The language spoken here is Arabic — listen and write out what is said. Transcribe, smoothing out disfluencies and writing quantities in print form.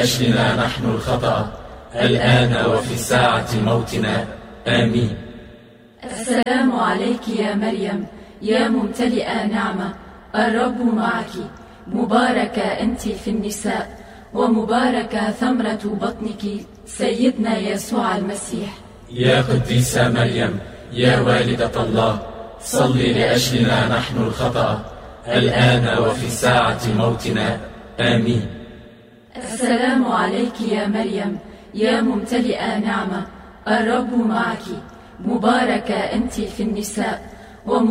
لأجلنا نحن الخطأ الآن وفي ساعة موتنا. آمين. السلام عليك يا مريم يا ممتلئة نعمة، الرب معك، مباركة أنت في النساء، ومباركة ثمرة بطنك سيدنا يسوع المسيح. يا قديسة مريم يا والدة الله، صلي لأجلنا نحن الخطأ الآن وفي ساعة موتنا. آمين. السلام عليك يا مريم يا ممتلئة نعمة، الرب معك، مباركة أنت في النساء،